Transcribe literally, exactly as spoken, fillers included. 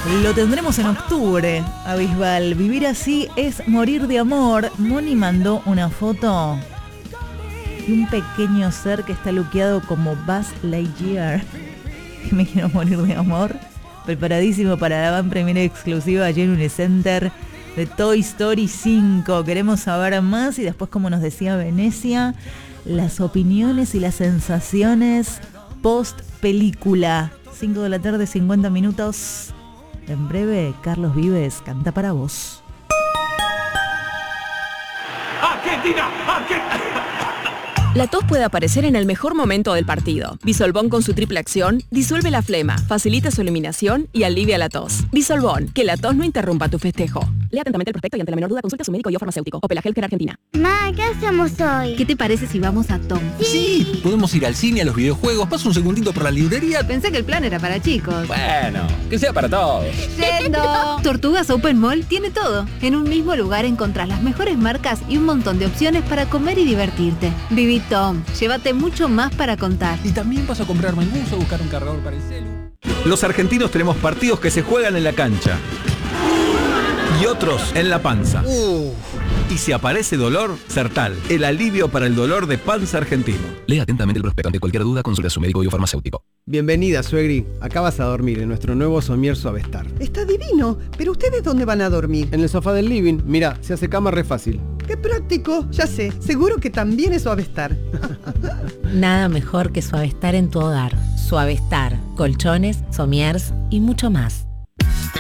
Lo tendremos en octubre a Bisbal. Vivir así es morir de amor. Moni mandó una foto de un pequeño ser que está luqueado como Buzz Lightyear. Me quiero morir de amor. Preparadísimo para la van premiere exclusiva allí en Unicenter de Toy Story cinco. Queremos saber más y después, como nos decía Venecia, las opiniones y las sensaciones post película. cinco de la tarde, cincuenta minutos. En breve, Carlos Vives canta para vos. ¡Argentina! ¡Argentina! La tos puede aparecer en el mejor momento del partido. Bisolbón con su triple acción disuelve la flema, facilita su eliminación y alivia la tos. Bisolbón, que la tos no interrumpa tu festejo. Lea atentamente el prospecto y ante la menor duda consulta a su médico y o farmacéutico. Opel Healthcare Argentina. Ma, ¿qué hacemos hoy? ¿Qué te parece si vamos a Tom? Sí, podemos ir al cine, a los videojuegos, paso un segundito por la librería. Pensé que el plan era para chicos. Bueno, que sea para todos. ¡Yendo! Tortugas Open Mall tiene todo. En un mismo lugar encontrás las mejores marcas y un montón de opciones para comer y divertirte. Viví Tom, llévate mucho más para contar. Y también paso a comprarme el buzo, a buscar un cargador para el celu. Los argentinos tenemos partidos que se juegan en la cancha y otros en la panza. Uh. Y si aparece dolor, Sertal, el alivio para el dolor de panza argentino. Lea atentamente el prospecto. Ante cualquier duda, consulta a su médico y o farmacéutico. Bienvenida, suegri. Acá vas a dormir en nuestro nuevo somier Suavestar. Está divino, pero ¿ustedes dónde van a dormir? En el sofá del living. Mira, se hace cama re fácil. ¡Qué práctico! Ya sé, seguro que también es Suavestar. Nada mejor que Suavestar en tu hogar. Suavestar, colchones, somiers y mucho más.